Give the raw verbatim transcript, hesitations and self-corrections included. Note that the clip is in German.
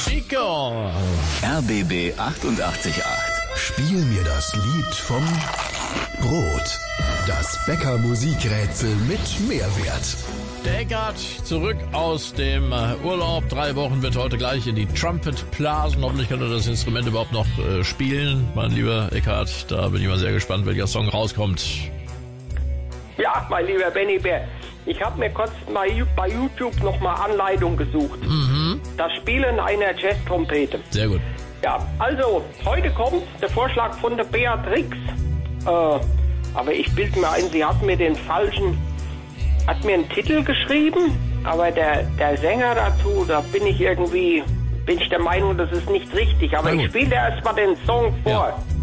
Chico. R B B achtundachtzig Komma acht. Spiel mir das Lied vom Brot. Das Bäcker-Musikrätsel mit Mehrwert. Der Eckart zurück aus dem Urlaub. Drei Wochen wird heute gleich in die Trumpet blasen. Hoffentlich kann er das Instrument überhaupt noch äh, spielen. Mein lieber Eckart, da bin ich mal sehr gespannt, welcher Song rauskommt. Ja, mein lieber Benny Bär, ich habe mir kurz mal bei YouTube nochmal Anleitung gesucht. Mhm. Das Spielen einer Jazz-Trompete. Sehr gut. Ja, also, heute kommt der Vorschlag von der Beatrix. Äh, aber ich bilde mir ein, sie hat mir den falschen, hat mir einen Titel geschrieben, aber der, der Sänger dazu, da bin ich irgendwie, bin ich der Meinung, das ist nicht richtig. Aber ich spiele erst mal den Song vor. Ja.